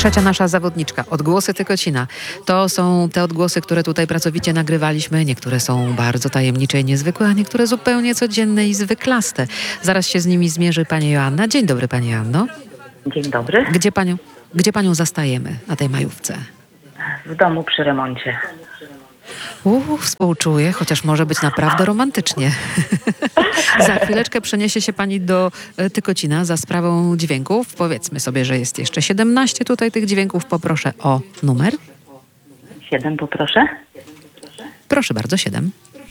trzecia nasza zawodniczka. Odgłosy Tykocina. To są te odgłosy, które tutaj pracowicie nagrywaliśmy. Niektóre są bardzo tajemnicze i niezwykłe, a niektóre zupełnie codzienne i zwyklaste. Zaraz się z nimi zmierzy pani Joanna. Dzień dobry, pani Joanno. Dzień dobry. Gdzie panią zastajemy na tej majówce? W domu przy remoncie. Współczuję, chociaż może być naprawdę romantycznie. Za chwileczkę przeniesie się pani do Tykocina za sprawą dźwięków. Powiedzmy sobie, że jest jeszcze 17 tutaj tych dźwięków. Poproszę o numer. 7 poproszę. Proszę bardzo, 7.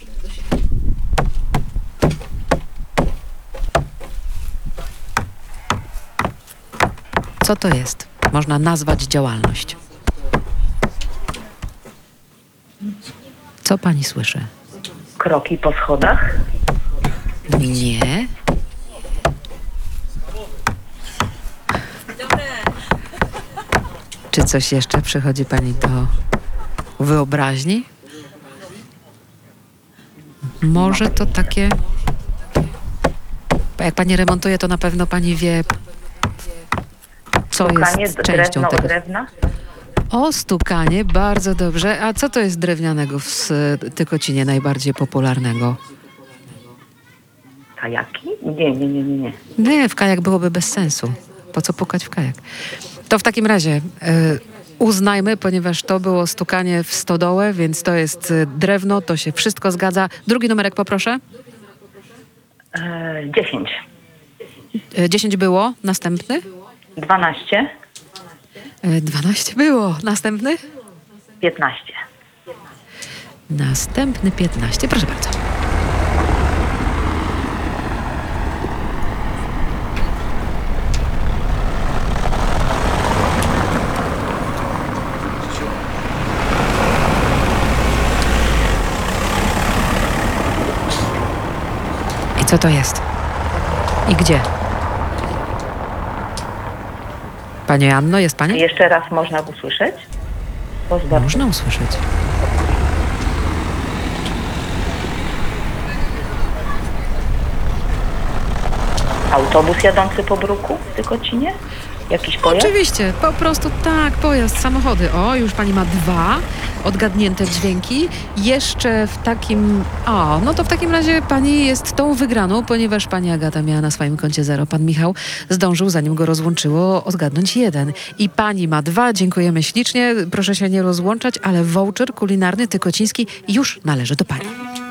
Co to jest? Można nazwać działalność. Co pani słyszy? Kroki po schodach. Nie. Czy coś jeszcze przychodzi pani do wyobraźni? Może to takie... Jak pani remontuje, to na pewno pani wie, co Stukanie jest częścią tego. drewna. O, stukanie, bardzo dobrze. A co to jest drewnianego w Tykocinie najbardziej popularnego? Kajaki? Nie. Nie, w kajak byłoby bez sensu. Po co pukać w kajak? To w takim razie uznajmy, ponieważ to było stukanie w stodołę, więc to jest drewno, to się wszystko zgadza. Drugi numerek poproszę. 10. 10 było. Następny? 12. 12 było. Następny? 15. Następny 15. Proszę bardzo. I co to jest? I gdzie? Pani Joanno, jest pani? Jeszcze raz można usłyszeć? Pozwolę. Można usłyszeć. Autobus jadący po bruku w Tykocinie? Jakiś pojazd? Oczywiście, po prostu tak, pojazd, samochody. O, już pani ma 2 odgadnięte dźwięki. Jeszcze w takim... no to w takim razie pani jest tą wygraną, ponieważ pani Agata miała na swoim koncie 0. Pan Michał zdążył, zanim go rozłączyło, odgadnąć 1. I pani ma 2. Dziękujemy ślicznie. Proszę się nie rozłączać, ale voucher kulinarny tykociński już należy do pani.